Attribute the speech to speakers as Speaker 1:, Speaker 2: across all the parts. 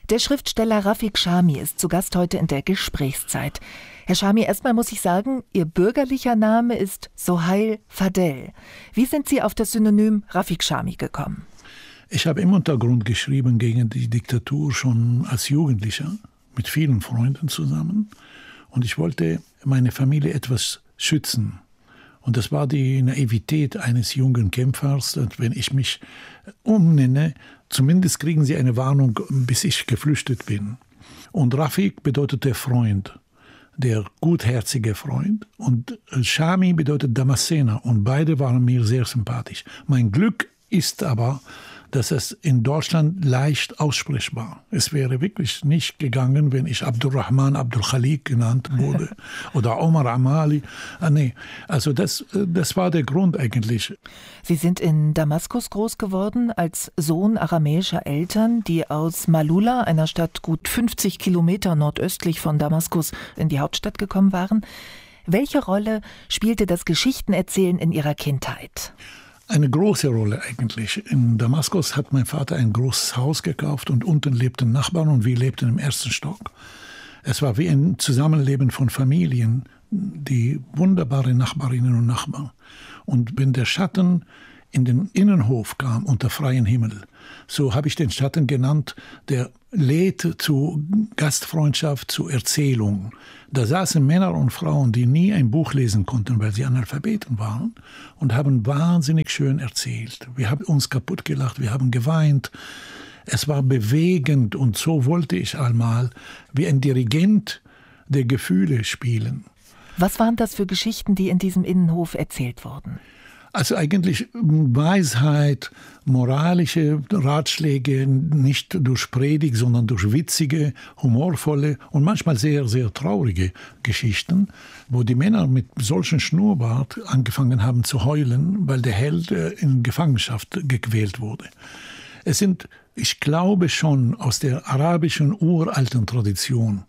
Speaker 1: Der Schriftsteller Rafik Chami ist zu Gast heute in der Gesprächszeit. Herr Chami, erstmal muss ich sagen, Ihr bürgerlicher Name ist Sohail Fadel. Wie sind Sie auf das Synonym Rafik Chami gekommen?
Speaker 2: Ich habe im Untergrund geschrieben gegen die Diktatur schon als Jugendlicher mit vielen Freunden zusammen. Und ich wollte meine Familie etwas schützen. Und das war die Naivität eines jungen Kämpfers. Und wenn ich mich umnenne, zumindest kriegen sie eine Warnung, bis ich geflüchtet bin. Und Rafik bedeutet der Freund, der gutherzige Freund. Und Chami bedeutet Damaszener. Und beide waren mir sehr sympathisch. Mein Glück ist aber, dass es in Deutschland leicht aussprechbar. Es wäre wirklich nicht gegangen, wenn ich Abdurrahman Abdul Khalik genannt wurde oder Omar Amali. Nee, also das war der Grund eigentlich.
Speaker 1: Sie sind in Damaskus groß geworden, als Sohn aramäischer Eltern, die aus Malula, einer Stadt gut 50 Kilometer nordöstlich von Damaskus, in die Hauptstadt gekommen waren. Welche Rolle spielte das Geschichtenerzählen in Ihrer Kindheit?
Speaker 2: Eine große Rolle eigentlich. In Damaskus hat mein Vater ein großes Haus gekauft und unten lebten Nachbarn und wir lebten im ersten Stock. Es war wie ein Zusammenleben von Familien, die wunderbare Nachbarinnen und Nachbarn. Und wenn der Schatten in den Innenhof kam unter freiem Himmel, so habe ich den Schatten genannt, der lädt zu Gastfreundschaft, zu Erzählung. Da saßen Männer und Frauen, die nie ein Buch lesen konnten, weil sie Analphabeten waren, und haben wahnsinnig schön erzählt. Wir haben uns kaputt gelacht, wir haben geweint. Es war bewegend und so wollte ich einmal wie ein Dirigent der Gefühle spielen.
Speaker 1: Was waren das für Geschichten, die in diesem Innenhof erzählt wurden?
Speaker 2: Also eigentlich Weisheit, moralische Ratschläge, nicht durch Predigt, sondern durch witzige, humorvolle und manchmal sehr, sehr traurige Geschichten, wo die Männer mit solchen Schnurrbart angefangen haben zu heulen, weil der Held in Gefangenschaft gequält wurde. Es sind, ich glaube schon, aus der arabischen uralten Tradition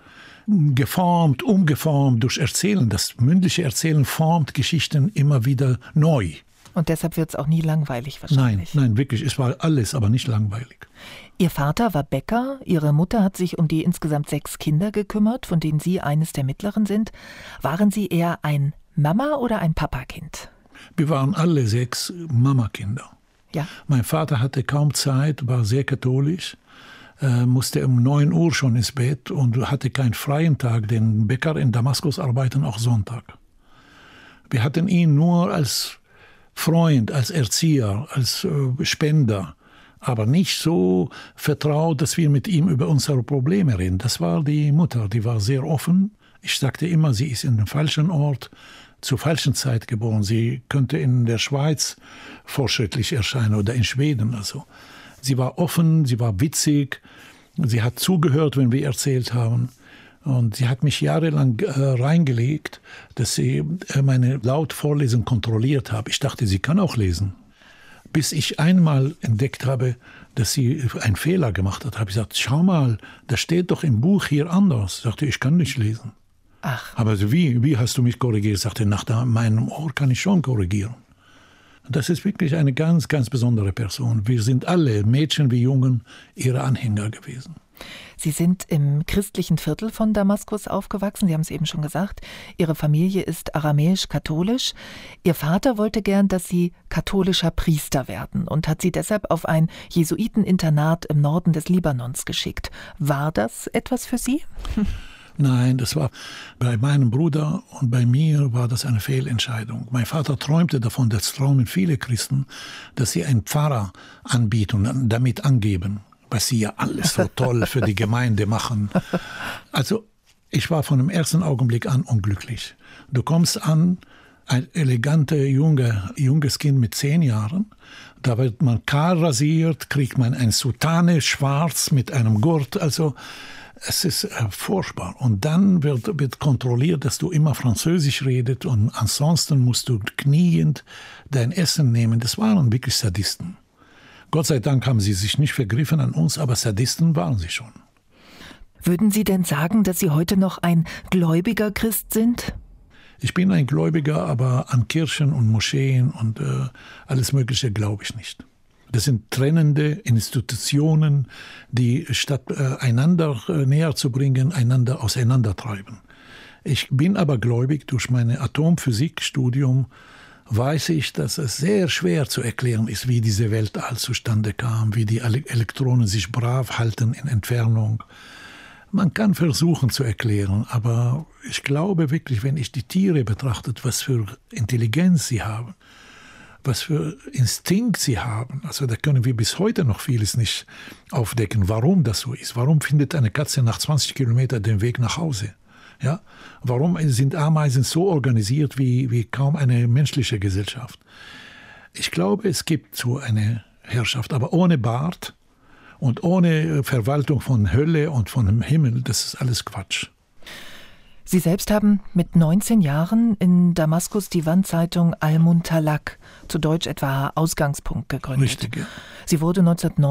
Speaker 2: geformt, umgeformt durch Erzählen. Das mündliche Erzählen formt Geschichten immer wieder neu.
Speaker 1: Und deshalb wird es auch nie langweilig wahrscheinlich.
Speaker 2: Nein, wirklich. Es war alles, aber nicht langweilig.
Speaker 1: Ihr Vater war Bäcker, Ihre Mutter hat sich um die insgesamt 6 Kinder gekümmert, von denen Sie eines der mittleren sind. Waren Sie eher ein Mama- oder ein Papakind?
Speaker 2: Wir waren alle 6 Mamakinder.
Speaker 1: Ja.
Speaker 2: Mein Vater hatte kaum Zeit, war sehr katholisch, musste um 9 Uhr schon ins Bett und hatte keinen freien Tag, denn Bäcker in Damaskus arbeiten auch Sonntag. Wir hatten ihn nur als Freund, als Erzieher, als Spender, aber nicht so vertraut, dass wir mit ihm über unsere Probleme reden. Das war die Mutter, die war sehr offen. Ich sagte immer, sie ist in dem falschen Ort, zur falschen Zeit geboren. Sie könnte in der Schweiz fortschrittlich erscheinen oder in Schweden. Also. Sie war offen, sie war witzig, sie hat zugehört, wenn wir erzählt haben. Und sie hat mich jahrelang reingelegt, dass sie meine Lautvorlesung kontrolliert hat. Ich dachte, sie kann auch lesen. Bis ich einmal entdeckt habe, dass sie einen Fehler gemacht hat, habe ich gesagt, schau mal, das steht doch im Buch hier anders. Ich sagte, ich kann nicht lesen.
Speaker 1: Ach.
Speaker 2: Aber wie hast du mich korrigiert? Ich sagte, nach meinem Ohr kann ich schon korrigieren. Das ist wirklich eine ganz, ganz besondere Person. Wir sind alle, Mädchen wie Jungen, ihre Anhänger gewesen.
Speaker 1: Sie sind im christlichen Viertel von Damaskus aufgewachsen, Sie haben es eben schon gesagt. Ihre Familie ist aramäisch-katholisch. Ihr Vater wollte gern, dass Sie katholischer Priester werden und hat Sie deshalb auf ein Jesuiteninternat im Norden des Libanons geschickt. War das etwas für Sie?
Speaker 2: Nein, das war bei meinem Bruder und bei mir war das eine Fehlentscheidung. Mein Vater träumte davon, das träumen viele Christen, dass sie einen Pfarrer anbieten und damit angeben, was sie ja alles so toll für die Gemeinde machen. Also ich war von dem ersten Augenblick an unglücklich. Du kommst an, ein eleganter junges Kind mit 10 Jahren, da wird man kahl rasiert, kriegt man ein Soutane schwarz mit einem Gurt, also es ist furchtbar. Und dann wird kontrolliert, dass du immer Französisch redest und ansonsten musst du kniend dein Essen nehmen. Das waren wirklich Sadisten. Gott sei Dank haben sie sich nicht vergriffen an uns, aber Sadisten waren sie schon.
Speaker 1: Würden Sie denn sagen, dass Sie heute noch ein gläubiger Christ sind?
Speaker 2: Ich bin ein Gläubiger, aber an Kirchen und Moscheen und alles Mögliche glaube ich nicht. Das sind trennende Institutionen, die statt einander näher zu bringen, einander auseinandertreiben. Ich bin aber gläubig, durch mein Atomphysikstudium weiß ich, dass es sehr schwer zu erklären ist, wie diese Weltall zustande kam, wie die Elektronen sich brav halten in Entfernung. Man kann versuchen zu erklären, aber ich glaube wirklich, wenn ich die Tiere betrachte, was für Intelligenz sie haben, was für Instinkt sie haben. Also da können wir bis heute noch vieles nicht aufdecken, warum das so ist. Warum findet eine Katze nach 20 Kilometern den Weg nach Hause? Ja? Warum sind Ameisen so organisiert wie kaum eine menschliche Gesellschaft? Ich glaube, es gibt so eine Herrschaft, aber ohne Bart und ohne Verwaltung von Hölle und von dem Himmel, das ist alles Quatsch.
Speaker 1: Sie selbst haben mit 19 Jahren in Damaskus die Wandzeitung Al-Muntalaq, zu Deutsch etwa Ausgangspunkt, gegründet.
Speaker 2: Richtig, ja.
Speaker 1: Sie wurde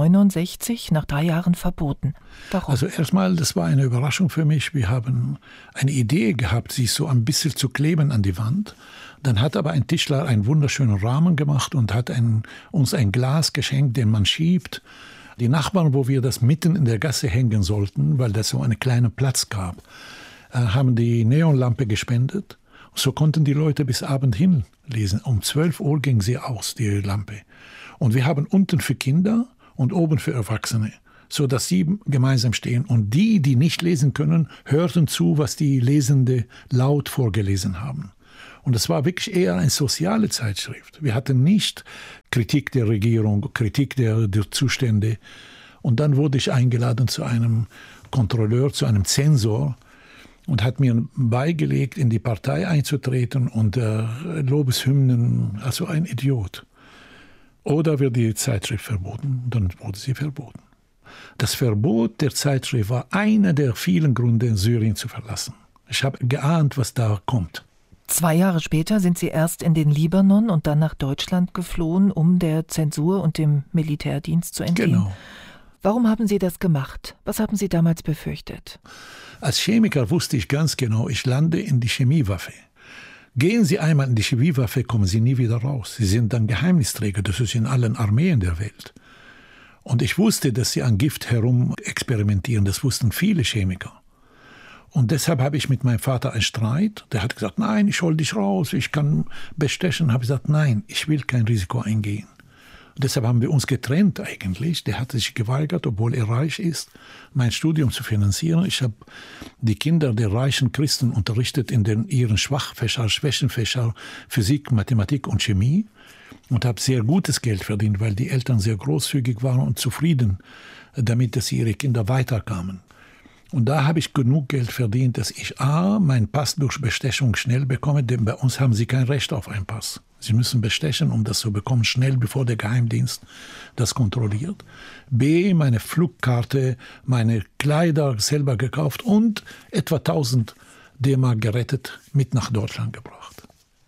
Speaker 1: 1969 nach 3 Jahren verboten. Warum?
Speaker 2: Also erstmal, das war eine Überraschung für mich. Wir haben eine Idee gehabt, sie so ein bisschen zu kleben an die Wand. Dann hat aber ein Tischler einen wunderschönen Rahmen gemacht und hat uns ein Glas geschenkt, den man schiebt. Die Nachbarn, wo wir das mitten in der Gasse hängen sollten, weil das so einen kleinen Platz gab, haben die Neonlampe gespendet. So konnten die Leute bis Abend hin lesen. Um 12 Uhr ging sie aus, die Lampe. Und wir haben unten für Kinder und oben für Erwachsene, so dass sie gemeinsam stehen. Und die nicht lesen können, hörten zu, was die Lesende laut vorgelesen haben. Und es war wirklich eher eine soziale Zeitschrift. Wir hatten nicht Kritik der Regierung, Kritik der Zustände. Und dann wurde ich eingeladen zu einem Kontrolleur, zu einem Zensor, und hat mir beigelegt, in die Partei einzutreten und Lobeshymnen, also ein Idiot. Oder wird die Zeitschrift verboten? Dann wurde sie verboten. Das Verbot der Zeitschrift war einer der vielen Gründe, Syrien zu verlassen. Ich habe geahnt, was da kommt.
Speaker 1: 2 Jahre später sind Sie erst in den Libanon und dann nach Deutschland geflohen, um der Zensur und dem Militärdienst zu entgehen.
Speaker 2: Genau.
Speaker 1: Warum haben Sie das gemacht? Was haben Sie damals befürchtet?
Speaker 2: Als Chemiker wusste ich ganz genau, ich lande in die Chemiewaffe. Gehen Sie einmal in die Chemiewaffe, kommen Sie nie wieder raus. Sie sind dann Geheimnisträger, das ist in allen Armeen der Welt. Und ich wusste, dass Sie an Gift herum experimentieren, das wussten viele Chemiker. Und deshalb habe ich mit meinem Vater einen Streit. Der hat gesagt, nein, ich hol dich raus, ich kann bestechen. Habe ich gesagt, nein, ich will kein Risiko eingehen. Und deshalb haben wir uns getrennt eigentlich. Der hat sich geweigert, obwohl er reich ist, mein Studium zu finanzieren. Ich habe die Kinder der reichen Christen unterrichtet in ihren Schwächenfächer Physik, Mathematik und Chemie und habe sehr gutes Geld verdient, weil die Eltern sehr großzügig waren und zufrieden damit, dass ihre Kinder weiterkamen. Und da habe ich genug Geld verdient, dass ich meinen Pass durch Bestechung schnell bekomme, denn bei uns haben sie kein Recht auf einen Pass. Sie müssen bestechen, um das zu bekommen, schnell, bevor der Geheimdienst das kontrolliert. B, meine Flugkarte, meine Kleider selber gekauft und etwa 1000 D-Mark gerettet, mit nach Deutschland gebracht.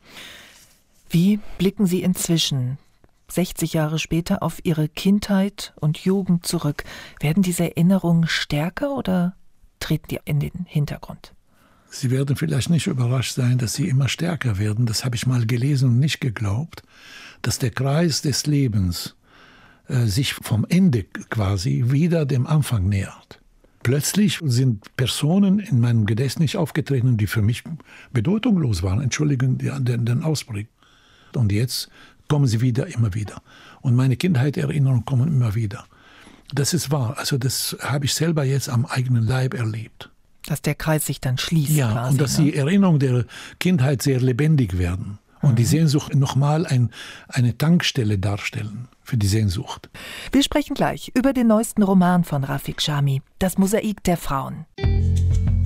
Speaker 1: Wie blicken Sie inzwischen, 60 Jahre später, auf Ihre Kindheit und Jugend zurück? Werden diese Erinnerungen stärker oder treten die in den Hintergrund?
Speaker 2: Sie werden vielleicht nicht überrascht sein, dass sie immer stärker werden. Das habe ich mal gelesen und nicht geglaubt, dass der Kreis des Lebens sich vom Ende quasi wieder dem Anfang nähert. Plötzlich sind Personen in meinem Gedächtnis aufgetreten, die für mich bedeutungslos waren. Entschuldigen den Ausdruck. Und jetzt kommen sie immer wieder. Und meine Kindheitserinnerungen kommen immer wieder. Das ist wahr. Also das habe ich selber jetzt am eigenen Leib erlebt.
Speaker 1: Dass der Kreis sich dann schließt.
Speaker 2: Ja,
Speaker 1: quasi,
Speaker 2: und dass die Erinnerungen der Kindheit sehr lebendig werden. Und die Sehnsucht nochmal eine Tankstelle darstellen für die Sehnsucht.
Speaker 1: Wir sprechen gleich über den neuesten Roman von Rafik Chami, Das Mosaik der Frauen.